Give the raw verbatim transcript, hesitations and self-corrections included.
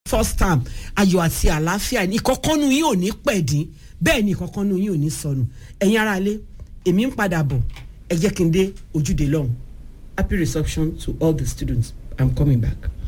first term ayọ̀ àti àlàáfíà ní ìkọ̀kọ́nú yín ò ní pẹ̀dín bẹ́ẹ̀ ni ìkọ̀kọ́nú yín ò ní sọnù ẹ̀yin ará ilé èmi ń padà bọ̀ ẹ jẹ́ kí n dé ojúde lọ́hùn. Happy reception to all the students. I'm coming back.